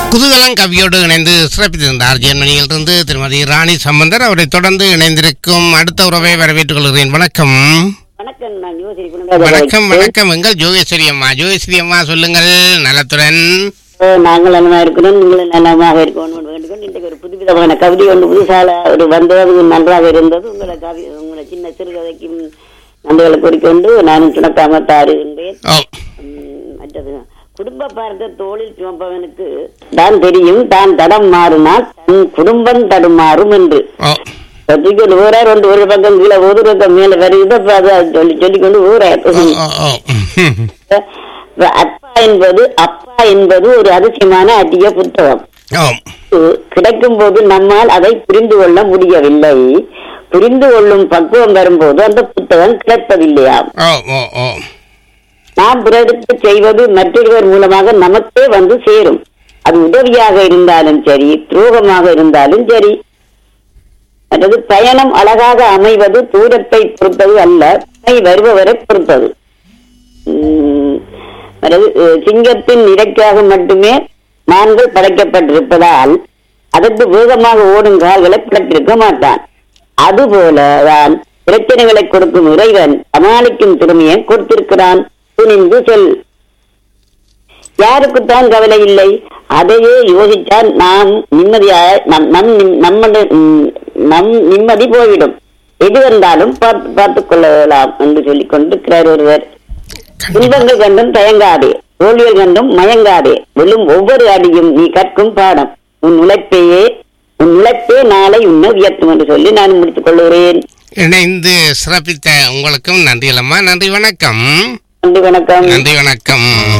குதூகலம் கவியோடு இணைந்து சிறப்பித்திருந்தார் ஜெர்மனியிலிருந்து திருமதி ராணி சம்பந்தர். அவரை தொடர்ந்து இணைந்திருக்கும் அடுத்த உறவை வரவேற்றுக் கொள்கிறேன். வணக்கம். வணக்கம் வணக்கம். எங்கள் ஜோகேஸ்வரி அம்மா. ஜோகேஸ்வரி அம்மா சொல்லுங்கள். நலத்துடன் நாங்கள் நலமாக இருக்கிறோம், நீங்களும் நலமாக இருக்கணும் வேண்டுகொண்டு இன்றைக்கு ஒரு புதுவிதமான கவிதை ஒன்று புதுசால ஒரு வந்தது நன்றாக இருந்தது. உங்களை சின்ன சிறுகதைக்கும் நன்றிகளை கூறிக்கொண்டு நானும் சுணக்காம தாருகின்றேன். மற்றது குடும்ப பார்த்த தோளில் சுமப்பவனுக்கு தான் தெரியும் தான் தடம் மாறினால் தன் குடும்பம் தடுமாறும் என்று ஊரார் ஒன்று ஒரு பக்கம் கீழே ஒரு பக்கம் மேல வருது. சொல்லிக்கொண்டு ஊரார் அப்பா என்பது ஒரு அதிசயமான அதிக புத்தகம். கிடைக்கும் போது நம்மால் அதை புரிந்து கொள்ள முடியவில்லை. புரிந்து கொள்ளும் பக்குவம் வரும்போது அந்த புத்தகம் கிடைப்பதில்லையா? நாம் பிறருக்கு செய்வது மற்றொருவர் மூலமாக நமக்கே வந்து சேரும். அது உதவியாக இருந்தாலும் சரி, துரோகமாக இருந்தாலும் சரி. மற்றது பயணம் அழகாக அமைவது தூரத்தை பொறுத்தது அல்ல, வருபவரை பொறுத்தது. சிங்கத்தின் இறைக்காக மட்டுமே மான்கள் படைக்கப்பட்டிருப்பதால் அதற்கு வேகமாக ஓடும் கால்களை படைத்திருக்க மாட்டான். அதுபோலதான் பிரச்சனைகளை கொடுக்கும் இறைவன் சமாளிக்கும் திறமையை கொடுத்திருக்கிறான். துணிந்து சொல். யாருக்குத்தான் கவலை இல்லை? அதையே யோசித்தால் நாம் நிம்மதியாக நம் நிம்மதி போய்விடும். எது வந்தாலும் பார்த்துக் கொள்ளலாம் என்று சொல்லிக் கொண்டிருக்கிறார் ஒருவர். துன்பங்கள் கண்டும் தயங்காதே, தோல்விகள் கண்டும் மயங்காதே, வெல்லும் ஒவ்வொரு அடியும் நீ கற்கும் பாடம். உன் உழைப்பே நாளை உன்னை உயர்த்தும் என்று சொல்லி நான் முடித்துக் கொள்கிறேன். இணைந்து சிறப்பித்த உங்களுக்கும் நன்றி அம்மா. நன்றி வணக்கம். நன்றி வணக்கம். நன்றி வணக்கம்.